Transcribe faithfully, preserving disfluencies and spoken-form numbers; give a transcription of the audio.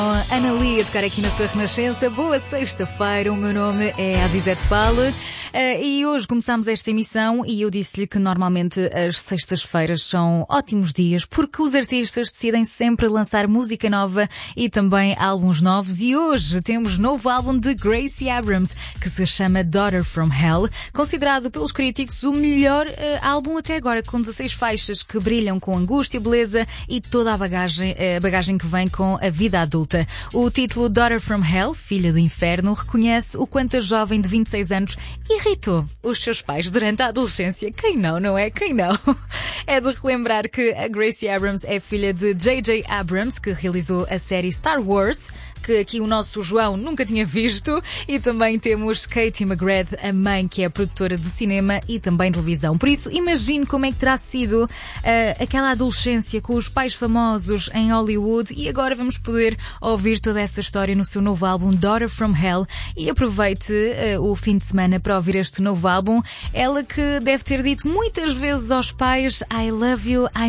Ana Lee a tocar aqui na sua Renascença. Boa sexta-feira, o meu nome é Azizete Paulo uh, e hoje começámos esta emissão e eu disse-lhe que normalmente as sextas-feiras são ótimos dias porque os artistas decidem sempre lançar música nova e também álbuns novos, e hoje temos novo álbum de Gracie Abrams que se chama Daughter from Hell, considerado pelos críticos o melhor uh, álbum até agora, com dezasseis faixas que brilham com angústia, beleza e toda a bagagem, a bagagem que vem com a vida adulta. O título Daughter from Hell, Filha do Inferno, reconhece o quanto a jovem de vinte e seis anos irritou os seus pais durante a adolescência. Quem não, não é? Quem não? É de relembrar que a Gracie Abrams é filha de J J Abrams, que realizou a série Star Wars, que aqui o nosso João nunca tinha visto, e também temos Katie McGrath, a mãe, que é produtora de cinema e também televisão. Por isso, imagine como é que terá sido uh, aquela adolescência com os pais famosos em Hollywood, e agora vamos poder ouvir toda essa história no seu novo álbum Daughter from Hell, e aproveite uh, o fim de semana para ouvir este novo álbum. Ela que deve ter dito muitas vezes aos pais I love you, I